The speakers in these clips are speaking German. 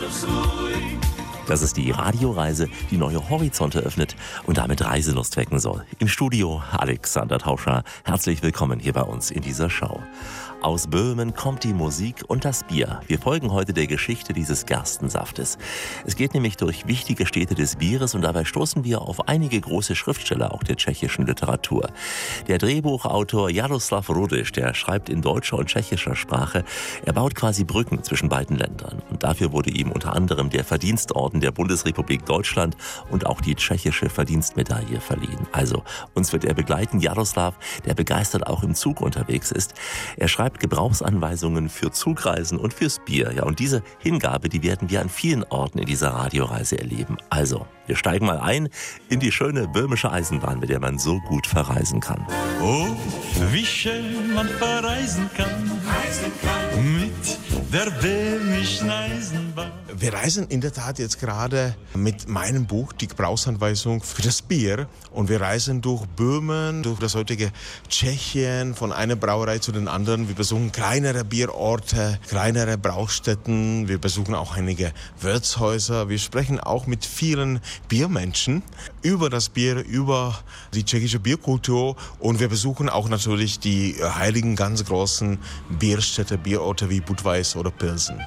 Das ist die Radioreise, die neue Horizonte öffnet und damit Reiselust wecken soll. Im Studio Alexander Tauscher. Herzlich willkommen hier bei uns in dieser Show. Aus Böhmen kommt die Musik und das Bier. Wir folgen heute der Geschichte dieses Gerstensaftes. Es geht nämlich durch wichtige Städte des Bieres und dabei stoßen wir auf einige große Schriftsteller auch der tschechischen Literatur. Der Drehbuchautor Jaroslav Rudyš, der schreibt in deutscher und tschechischer Sprache. Er baut quasi Brücken zwischen beiden Ländern. Und dafür wurde ihm unter anderem der Verdienstorden der Bundesrepublik Deutschland und auch die tschechische Verdienstmedaille verliehen. Also, uns wird er begleiten, Jaroslav, der begeistert auch im Zug unterwegs ist. Er schreibt Gebrauchsanweisungen für Zugreisen und fürs Bier. Ja, und diese Hingabe, die werden wir an vielen Orten in dieser Radioreise erleben. Also, wir steigen mal ein in die schöne böhmische Eisenbahn, mit der man so gut verreisen kann. Oh, wie schön man verreisen kann. Mit der böhmischen Eisenbahn. Wir reisen in der Tat jetzt gerade mit meinem Buch, die Gebrauchsanweisung für das Bier. Und wir reisen durch Böhmen, durch das heutige Tschechien, von einer Brauerei zu den anderen. Wir besuchen kleinere Bierorte, kleinere Braustätten. Wir besuchen auch einige Wirtshäuser. Wir sprechen auch mit vielen Biermenschen über das Bier, über die tschechische Bierkultur. Und wir besuchen auch natürlich die heiligen, ganz großen Bierstädte, Bierorte wie Budweis oder Pilsen.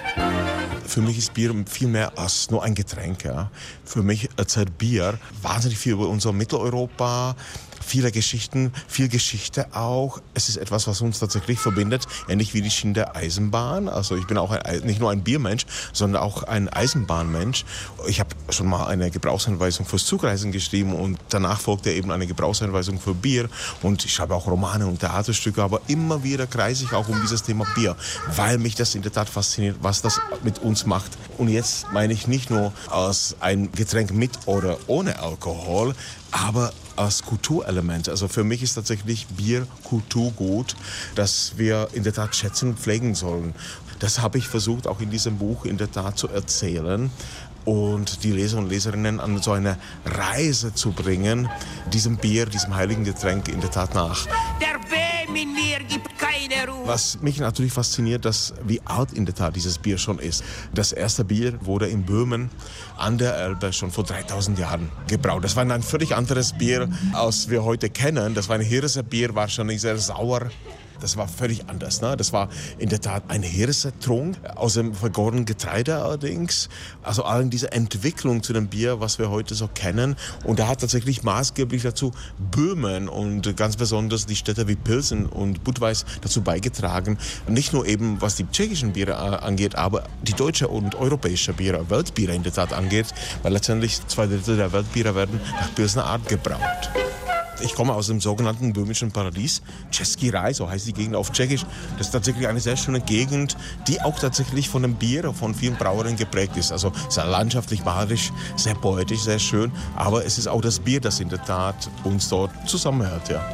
Für mich ist Bier viel mehr als nur ein Getränk. Ja. Für mich erzählt Bier wahnsinnig viel über unser Mitteleuropa, viele Geschichten, viel Geschichte auch. Es ist etwas, was uns tatsächlich verbindet, ähnlich wie die Schiene der Eisenbahn. Also ich bin auch nicht nur ein Biermensch, sondern auch ein Eisenbahnmensch. Ich habe schon mal eine Gebrauchsanweisung fürs Zugreisen geschrieben und danach folgte eben eine Gebrauchsanweisung für Bier. Und ich schreibe auch Romane und Theaterstücke, aber immer wieder kreise ich auch um dieses Thema Bier, weil mich das in der Tat fasziniert, was das mit uns macht. Und jetzt meine ich nicht nur als ein Getränk mit oder ohne Alkohol, aber als Kulturelement. Also für mich ist tatsächlich Bier Kulturgut, das wir in der Tat schätzen und pflegen sollen. Das habe ich versucht auch in diesem Buch in der Tat zu erzählen und die Leser und Leserinnen an so eine Reise zu bringen, diesem Bier, diesem heiligen Getränk in der Tat nach. Der Böhm in mir gibt keine Ruhe. Was mich natürlich fasziniert, dass wie alt in der Tat dieses Bier schon ist. Das erste Bier wurde in Böhmen an der Elbe schon vor 3000 Jahren gebraut. Das war ein völlig anderes Bier, als wir heute kennen. Das war ein Hirsebier, wahrscheinlich sehr sauer. Das war völlig anders. Ne? Das war in der Tat ein Hirsetrunk aus dem vergorenen Getreide allerdings. Also allen diese Entwicklung zu dem Bier, was wir heute so kennen. Und da hat tatsächlich maßgeblich dazu Böhmen und ganz besonders die Städte wie Pilsen und Budweis dazu beigetragen. Nicht nur eben, was die tschechischen Biere angeht, aber die deutsche und europäische Biere, Weltbiere in der Tat angeht. Weil letztendlich 2/3 der Weltbiere werden nach Pilsener Art gebraut. Ich komme aus dem sogenannten böhmischen Paradies, Český Raj, so heißt die Gegend auf Tschechisch. Das ist tatsächlich eine sehr schöne Gegend, die auch tatsächlich von dem Bier, von vielen Brauerinnen geprägt ist. Also sehr landschaftlich, badisch, sehr poetisch, sehr schön. Aber es ist auch das Bier, das in der Tat uns dort zusammenhält. Ja.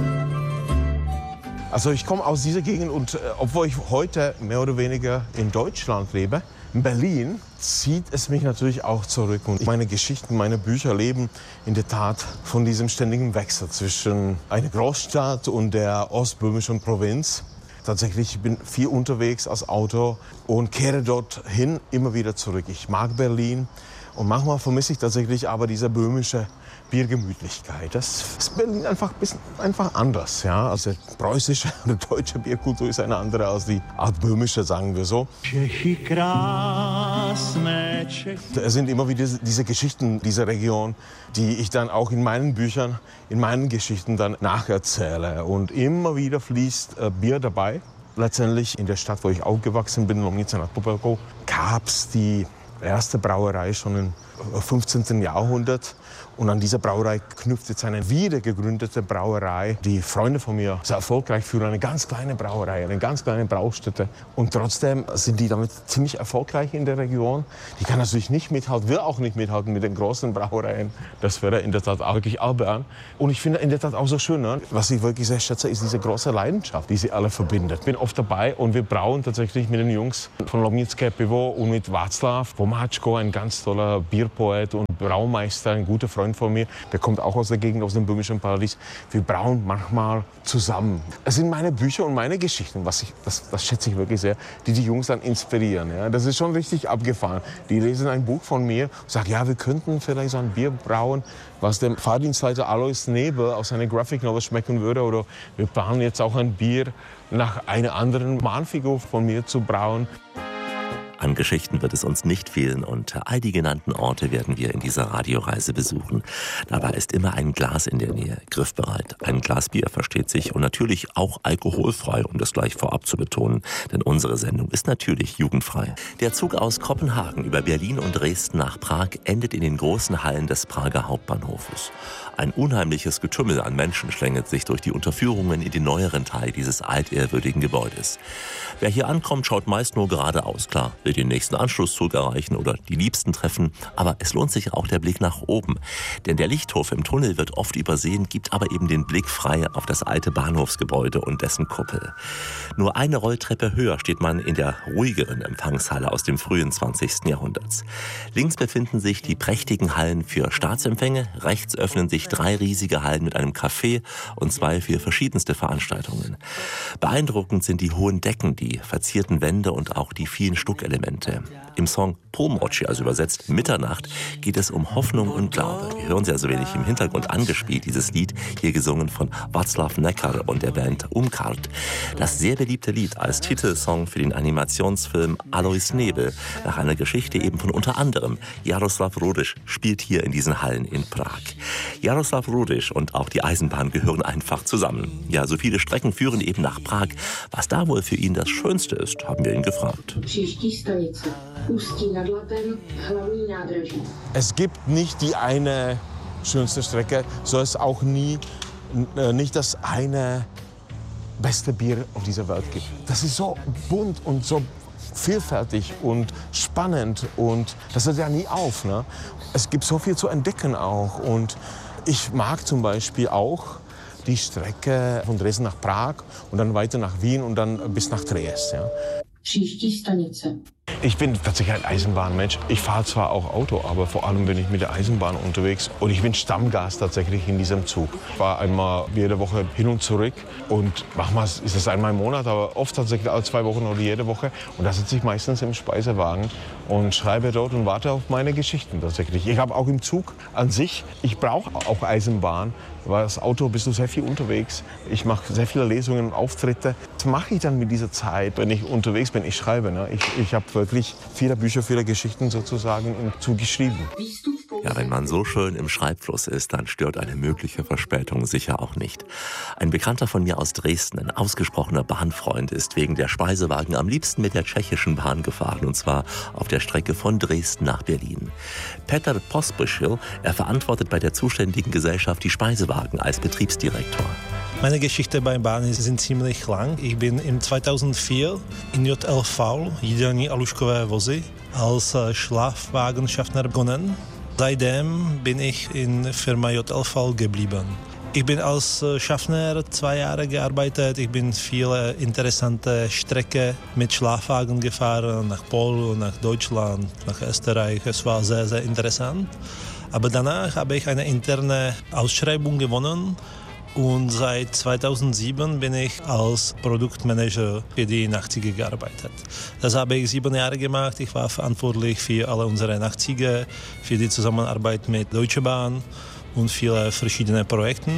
Also ich komme aus dieser Gegend und obwohl ich heute mehr oder weniger in Deutschland lebe, in Berlin, zieht es mich natürlich auch zurück. Und meine Geschichten, meine Bücher leben in der Tat von diesem ständigen Wechsel zwischen einer Großstadt und der ostböhmischen Provinz. Tatsächlich bin ich viel unterwegs als Autor und kehre dorthin immer wieder zurück. Ich mag Berlin und manchmal vermisse ich tatsächlich aber diese böhmische Biergemütlichkeit. Das ist Berlin einfach ein bisschen anders. Ja? Also preußische oder deutsche Bierkultur ist eine andere als die altböhmische, sagen wir so. Es sind immer wieder diese Geschichten dieser Region, die ich dann auch in meinen Büchern, in meinen Geschichten dann nacherzähle. Und immer wieder fließt Bier dabei. Letztendlich in der Stadt, wo ich aufgewachsen bin, Lomnice nad Popelkou, gab es die erste Brauerei schon im 15. Jahrhundert. Und an dieser Brauerei knüpft jetzt eine wieder gegründete Brauerei. Die Freunde von mir, sehr erfolgreich, führen eine ganz kleine Brauerei, eine ganz kleine Braustätte. Und trotzdem sind die damit ziemlich erfolgreich in der Region. Die kann natürlich nicht mithalten, will auch nicht mithalten mit den großen Brauereien. Das wäre in der Tat auch wirklich albern. Und ich finde in der Tat auch so schön, ne? Was ich wirklich sehr schätze, ist diese große Leidenschaft, die sie alle verbindet. Ich bin oft dabei und wir brauen tatsächlich mit den Jungs von Lomnické Pivo und mit Václav, wo Pomáčko, ein ganz toller Bierpoet und Braumeister, ein guter Freund von mir, der kommt auch aus der Gegend, aus dem böhmischen Paradies. Wir brauen manchmal zusammen. Es sind meine Bücher und meine Geschichten, das schätze ich wirklich sehr, die Jungs dann inspirieren. Ja. Das ist schon richtig abgefahren. Die lesen ein Buch von mir und sagen, ja, wir könnten vielleicht so ein Bier brauen, was dem Fahrdienstleiter Alois Nebel aus seiner Graphic Novel schmecken würde. Oder wir planen jetzt auch ein Bier nach einer anderen Mahnfigur von mir zu brauen. An Geschichten wird es uns nicht fehlen und all die genannten Orte werden wir in dieser Radioreise besuchen. Dabei ist immer ein Glas in der Nähe, griffbereit. Ein Glas Bier, versteht sich, und natürlich auch alkoholfrei, um das gleich vorab zu betonen. Denn unsere Sendung ist natürlich jugendfrei. Der Zug aus Kopenhagen über Berlin und Dresden nach Prag endet in den großen Hallen des Prager Hauptbahnhofes. Ein unheimliches Getümmel an Menschen schlängelt sich durch die Unterführungen in den neueren Teil dieses altehrwürdigen Gebäudes. Wer hier ankommt, schaut meist nur geradeaus. Klar, will den nächsten Anschlusszug erreichen oder die Liebsten treffen, aber es lohnt sich auch der Blick nach oben. Denn der Lichthof im Tunnel wird oft übersehen, gibt aber eben den Blick frei auf das alte Bahnhofsgebäude und dessen Kuppel. Nur eine Rolltreppe höher steht man in der ruhigeren Empfangshalle aus dem frühen 20. Jahrhunderts. Links befinden sich die prächtigen Hallen für Staatsempfänge, rechts öffnen sich 3 riesige Hallen mit einem Café und 2 für verschiedenste Veranstaltungen. Beeindruckend sind die hohen Decken, die verzierten Wände und auch die vielen Stuckelemente. Im Song Północ, also übersetzt Mitternacht, geht es um Hoffnung und Glaube. Wir hören sie also wenig im Hintergrund angespielt, dieses Lied, hier gesungen von Václav Necker und der Band Umkart. Das sehr beliebte Lied als Titelsong für den Animationsfilm Alois Nebel, nach einer Geschichte eben von unter anderem Jaroslav Rudiš, spielt hier in diesen Hallen in Prag. Jaroslav Rudiš und auch die Eisenbahn gehören einfach zusammen. Ja, so viele Strecken führen eben nach Prag. Was da wohl für ihn das Schönste ist, haben wir ihn gefragt. Es gibt nicht die eine schönste Strecke, so es auch nicht das eine beste Bier auf dieser Welt gibt. Das ist so bunt und so vielfältig und spannend und das hört ja nie auf. Ne? Es gibt so viel zu entdecken auch und ich mag zum Beispiel auch die Strecke von Dresden nach Prag und dann weiter nach Wien und dann bis nach Triest. Ja. Ich bin tatsächlich ein Eisenbahnmensch. Ich fahre zwar auch Auto, aber vor allem bin ich mit der Eisenbahn unterwegs. Und ich bin Stammgast tatsächlich in diesem Zug. Ich fahre einmal jede Woche hin und zurück. Und manchmal ist es einmal im Monat, aber oft tatsächlich alle 2 Wochen oder jede Woche. Und da sitze ich meistens im Speisewagen und schreibe dort und warte auf meine Geschichten tatsächlich. Ich habe auch im Zug an sich, ich brauche auch Eisenbahn. Weil das Auto bist du sehr viel unterwegs. Ich mache sehr viele Lesungen und Auftritte. Was mache ich dann mit dieser Zeit, wenn ich unterwegs bin? Ich schreibe. Ne? Ich habe wirklich viele Bücher, viele Geschichten sozusagen im Zug geschrieben. Ja, wenn man so schön im Schreibfluss ist, dann stört eine mögliche Verspätung sicher auch nicht. Ein Bekannter von mir aus Dresden, ein ausgesprochener Bahnfreund, ist wegen der Speisewagen am liebsten mit der tschechischen Bahn gefahren, und zwar auf der Strecke von Dresden nach Berlin. Petr Pospíšil, er verantwortet bei der zuständigen Gesellschaft die Speisewagen als Betriebsdirektor. Meine Geschichte bei Bahnen sind ziemlich lang. Ich bin im 2004 in JLV, Jídelní a lůžkové vozy, als Schlafwagenschaffner begonnen. Seitdem bin ich in der Firma JLV geblieben. Ich bin als Schaffner 2 Jahre gearbeitet. Ich bin viele interessante Strecken mit Schlafwagen gefahren, nach Polen, nach Deutschland, nach Österreich. Es war sehr, sehr interessant. Aber danach habe ich eine interne Ausschreibung gewonnen. Und seit 2007 bin ich als Produktmanager für die Nachtzüge gearbeitet. Das habe ich 7 Jahre gemacht. Ich war verantwortlich für alle unsere Nachtzüge, für die Zusammenarbeit mit Deutsche Bahn und viele verschiedene Projekte.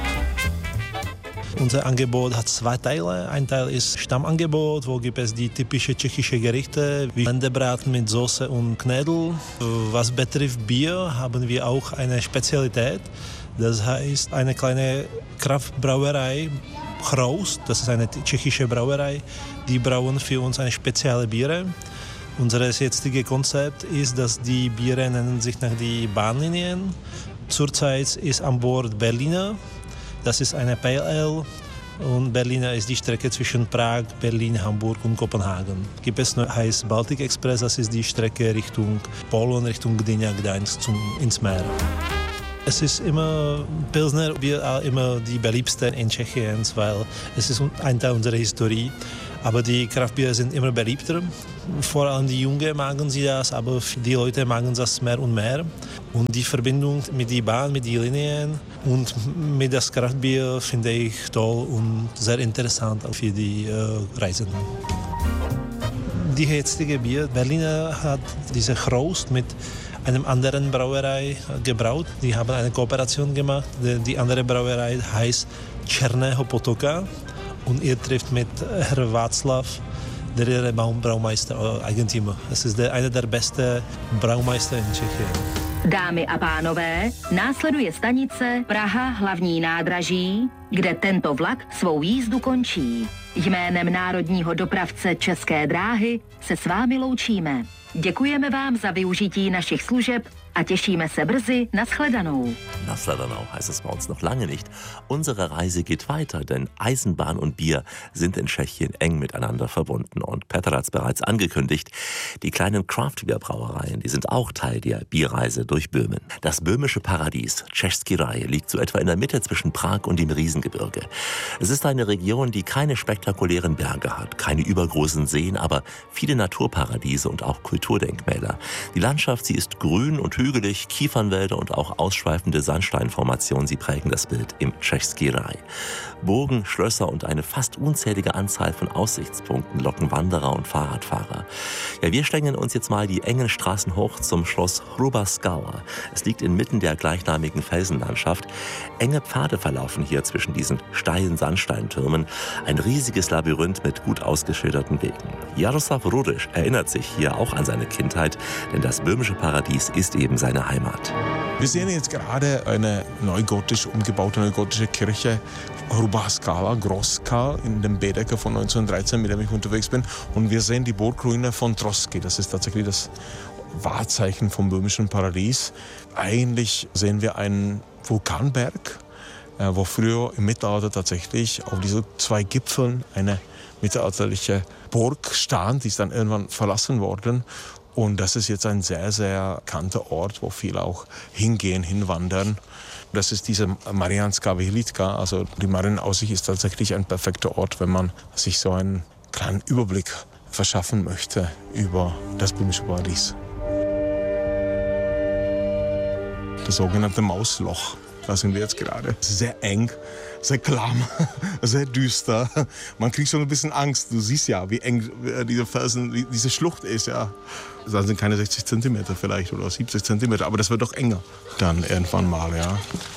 Unser Angebot hat 2 Teile. Ein Teil ist Stammangebot, wo gibt es die typischen tschechischen Gerichte wie Lendebraten mit Soße und Knödel. Was betrifft Bier haben wir auch eine Spezialität. Das heißt, eine kleine Kraftbrauerei, Chroust, das ist eine tschechische Brauerei, die brauen für uns eine spezielle Biere. Unser jetziges Konzept ist, dass die Biere nennen sich nach den Bahnlinien. Zurzeit ist an Bord Berliner, das ist eine Pale Ale. Und Berliner ist die Strecke zwischen Prag, Berlin, Hamburg und Kopenhagen. Gibt es noch heißt Baltic Express, das ist die Strecke Richtung Polen, Richtung Gdynia, Gdańsk ins Meer. Es ist immer Pilsner, wir immer die beliebsten in Tschechien, weil es ist ein Teil unserer Historie. Aber die Kraftbiere sind immer beliebter. Vor allem die Jungen mögen sie das, aber die Leute mögen das mehr und mehr. Und die Verbindung mit der Bahn, mit den Linien und mit das Kraftbier finde ich toll und sehr interessant für die Reisenden. Die jetzige Bier, Berliner hat diese Chrost mit einem anderen Brauerei gebraut. Die haben eine Kooperation gemacht. Die andere Brauerei heißt Černého Potoka und ihr trifft mit Herr Václav, der ihre Braumeister, Eigentümer. Es ist einer der besten Braumeister in Tschechien. Dámy a pánové, následuje stanice Praha hlavní nádraží, kde tento vlak svou jízdu končí. Jménem národního dopravce České dráhy se s vámi loučíme. Děkujeme vám za využití našich služeb a těšíme se brzy na shledanou. Na shledanou heißt es bei uns noch lange nicht. Unsere Reise geht weiter, denn Eisenbahn und Bier sind in Tschechien eng miteinander verbunden. Und Petr hat es bereits angekündigt, die kleinen Craft-Bier-Brauereien, die sind auch Teil der Bierreise durch Böhmen. Das böhmische Paradies, Český Raj, liegt so etwa in der Mitte zwischen Prag und dem Riesengebirge. Es ist eine Region, die keine spektakulären Berge hat, keine übergroßen Seen, aber viele Naturparadiese und auch Kulturdenkmäler. Die Landschaft, sie ist grün und hügelig, Kiefernwälder und auch ausschweifende Sandsteinformationen, sie prägen das Bild im Český Raj. Burgen, Schlösser und eine fast unzählige Anzahl von Aussichtspunkten locken Wanderer und Fahrradfahrer. Ja, wir schlängeln uns jetzt mal die engen Straßen hoch zum Schloss Hrubá Skala. Es liegt inmitten der gleichnamigen Felsenlandschaft. Enge Pfade verlaufen hier zwischen diesen steilen Sandsteintürmen. Ein riesiges Labyrinth mit gut ausgeschilderten Wegen. Jaroslav Rudisch erinnert sich hier auch an seine Kindheit, denn das böhmische Paradies ist eben seine Heimat. Wir sehen jetzt gerade eine neugotisch umgebaute neugotische Kirche, Hrubá Skala, Großskal, in dem Baedeker von 1913, mit dem ich unterwegs bin. Und wir sehen die Burgruine von Troski. Das ist tatsächlich das Wahrzeichen vom böhmischen Paradies. Eigentlich sehen wir einen Vulkanberg, wo früher im Mittelalter tatsächlich auf diesen zwei Gipfeln eine mittelalterliche Burg stand. Die ist dann irgendwann verlassen worden. Und das ist jetzt ein sehr, sehr bekannter Ort, wo viele auch hingehen, hinwandern. Das ist diese Mariánska vyhlídka, also die Marienaussicht ist tatsächlich ein perfekter Ort, wenn man sich so einen kleinen Überblick verschaffen möchte über das böhmische Paradies. Das sogenannte Mausloch. Da sind wir jetzt gerade. Sehr eng, sehr klamm, sehr düster. Man kriegt schon ein bisschen Angst. Du siehst ja, wie eng diese Felsen, diese Schlucht ist. Ja. Das sind keine 60 Zentimeter vielleicht oder 70 Zentimeter, aber das wird doch enger dann irgendwann mal. Ja.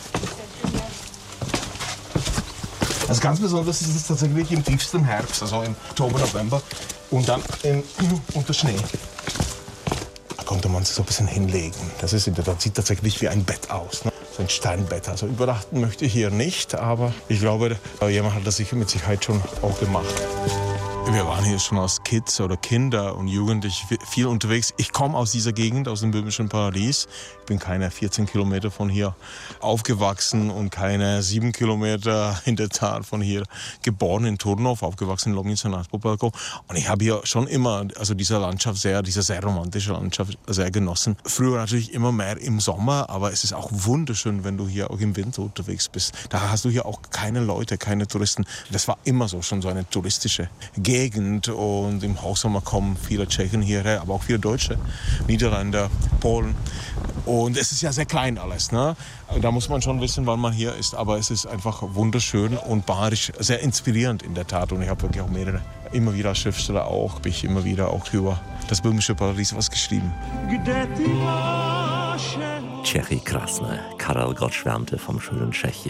Das ganz Besonders ist es tatsächlich im tiefsten Herbst, also im Oktober, November und dann unter Schnee. Da konnte man sich so ein bisschen hinlegen. Das sieht tatsächlich wie ein Bett aus. Ne? So ein Steinbett. Also übernachten möchte ich hier nicht, aber ich glaube, jemand hat das sicher mit Sicherheit schon auch gemacht. Wir waren hier schon als Kids oder Kinder und Jugendliche viel unterwegs. Ich komme aus dieser Gegend, aus dem böhmischen Paradies. Ich bin keine 14 Kilometer von hier aufgewachsen und keine 7 Kilometer in der Tat von hier geboren in Turnov, aufgewachsen in Lomnica nad Popelkou. Und ich habe hier schon immer diese Landschaft diese sehr romantische Landschaft sehr genossen. Früher natürlich immer mehr im Sommer, aber es ist auch wunderschön, wenn du hier auch im Winter unterwegs bist. Da hast du hier auch keine Leute, keine Touristen. Das war immer so, schon so eine touristische Gegend und im Hochsommer kommen viele Tschechen hierher, aber auch viele Deutsche, Niederländer, Polen. Und es ist ja sehr klein alles, ne? Da muss man schon wissen, wann man hier ist, aber es ist einfach wunderschön und badisch, sehr inspirierend in der Tat. Und ich habe wirklich auch immer wieder als Schriftsteller habe ich immer wieder auch über das böhmische Paradies was geschrieben. Tschechy krásné. Karel Gott schwärmte vom schönen Tschechien.